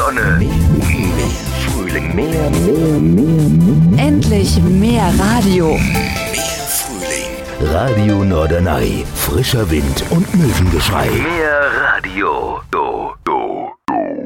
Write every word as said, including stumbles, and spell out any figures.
Sonne, mehr Frühling, mehr, mehr, mehr, mehr. Endlich mehr Radio. Mehr Frühling. Radio Norderney. Frischer Wind und Möwengeschrei. Mehr Radio. Do, do.